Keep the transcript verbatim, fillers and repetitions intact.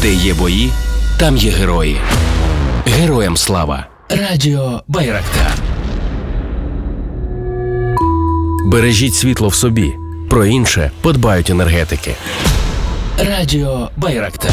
Де є бої, там є герої. Героям слава. Радіо Байрактар. Бережіть світло в собі. Про інше подбають енергетики. Радіо Байрактар.